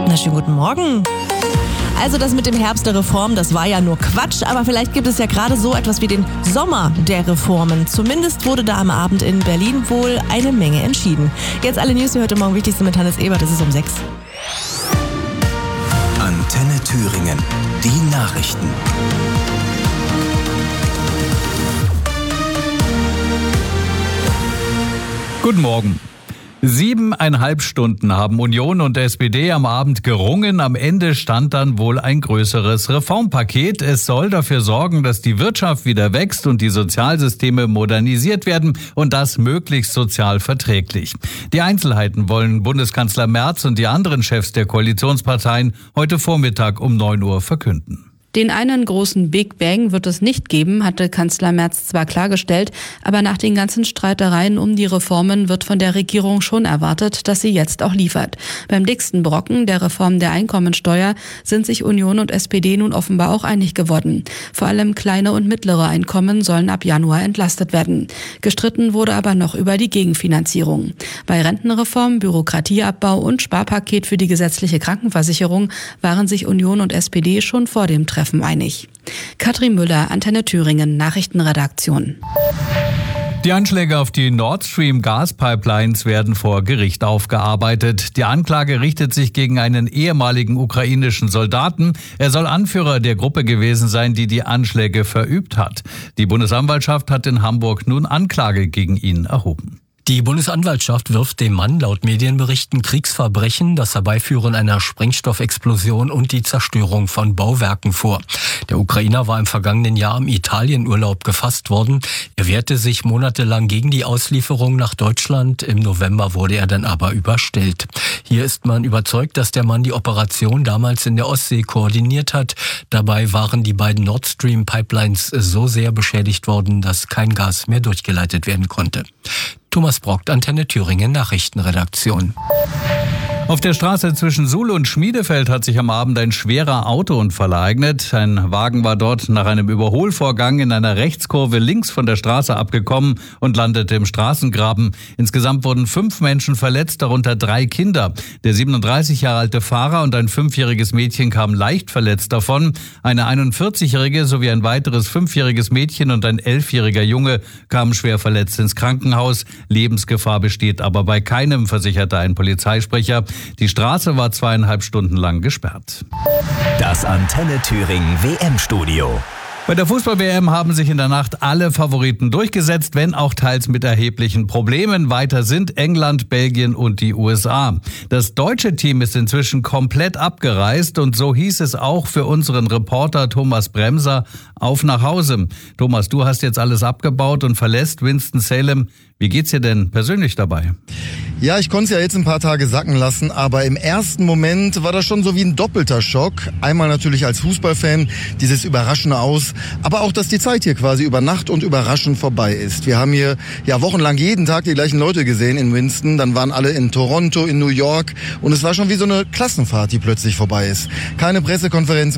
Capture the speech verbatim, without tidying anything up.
Na, schönen guten Morgen. Also das mit dem Herbst der Reform, das war ja nur Quatsch, aber vielleicht gibt es ja gerade so etwas wie den Sommer der Reformen. Zumindest wurde da am Abend in Berlin wohl eine Menge entschieden. Jetzt alle News für heute Morgen, wichtigste mit Hannes Ebert, es ist um sechs. Antenne Thüringen, die Nachrichten. Guten Morgen. Siebeneinhalb Stunden haben Union und S P D am Abend gerungen. Am Ende stand dann wohl ein größeres Reformpaket. Es soll dafür sorgen, dass die Wirtschaft wieder wächst und die Sozialsysteme modernisiert werden und das möglichst sozial verträglich. Die Einzelheiten wollen Bundeskanzler Merz und die anderen Chefs der Koalitionsparteien heute Vormittag um neun Uhr verkünden. Den einen großen Big Bang wird es nicht geben, hatte Kanzler Merz zwar klargestellt, aber nach den ganzen Streitereien um die Reformen wird von der Regierung schon erwartet, dass sie jetzt auch liefert. Beim dicksten Brocken, der Reform der Einkommensteuer, sind sich Union und S P D nun offenbar auch einig geworden. Vor allem kleine und mittlere Einkommen sollen ab Januar entlastet werden. Gestritten wurde aber noch über die Gegenfinanzierung. Bei Rentenreform, Bürokratieabbau und Sparpaket für die gesetzliche Krankenversicherung waren sich Union und S P D schon vor dem Treffen einig. Katrin Müller, Antenne Thüringen, Nachrichtenredaktion. Die Anschläge auf die Nord Stream Gaspipelines werden vor Gericht aufgearbeitet. Die Anklage richtet sich gegen einen ehemaligen ukrainischen Soldaten. Er soll Anführer der Gruppe gewesen sein, die die Anschläge verübt hat. Die Bundesanwaltschaft hat in Hamburg nun Anklage gegen ihn erhoben. Die Bundesanwaltschaft wirft dem Mann laut Medienberichten Kriegsverbrechen, das Herbeiführen einer Sprengstoffexplosion und die Zerstörung von Bauwerken vor. Der Ukrainer war im vergangenen Jahr im Italienurlaub gefasst worden. Er wehrte sich monatelang gegen die Auslieferung nach Deutschland. Im November wurde er dann aber überstellt. Hier ist man überzeugt, dass der Mann die Operation damals in der Ostsee koordiniert hat. Dabei waren die beiden Nord Stream Pipelines so sehr beschädigt worden, dass kein Gas mehr durchgeleitet werden konnte. Thomas Brockt, Antenne Thüringen, Nachrichtenredaktion. Auf der Straße zwischen Suhl und Schmiedefeld hat sich am Abend ein schwerer Autounfall ereignet. Ein Wagen war dort nach einem Überholvorgang in einer Rechtskurve links von der Straße abgekommen und landete im Straßengraben. Insgesamt wurden fünf Menschen verletzt, darunter drei Kinder. Der siebenunddreißig Jahre alte Fahrer und ein fünfjähriges Mädchen kamen leicht verletzt davon. Eine einundvierzig-jährige sowie ein weiteres fünfjähriges Mädchen und ein elfjähriger Junge kamen schwer verletzt ins Krankenhaus. Lebensgefahr besteht aber bei keinem, versicherte ein Polizeisprecher. Die Straße war zweieinhalb Stunden lang gesperrt. Das Antenne Thüringen W M-Studio. Bei der Fußball-W M haben sich in der Nacht alle Favoriten durchgesetzt, wenn auch teils mit erheblichen Problemen. Weiter sind England, Belgien und die U S A. Das deutsche Team ist inzwischen komplett abgereist und so hieß es auch für unseren Reporter Thomas Bremser auf nach Hause. Thomas, du hast jetzt alles abgebaut und verlässt Winston-Salem. Wie geht's dir denn persönlich dabei? Ja, ich konnte es ja jetzt ein paar Tage sacken lassen, aber im ersten Moment war das schon so wie ein doppelter Schock. Einmal natürlich als Fußballfan, dieses überraschende Aus, aber auch, dass die Zeit hier quasi über Nacht und überraschend vorbei ist. Wir haben hier ja wochenlang jeden Tag die gleichen Leute gesehen in Winston, dann waren alle in Toronto, in New York und es war schon wie so eine Klassenfahrt, die plötzlich vorbei ist. Keine Pressekonferenz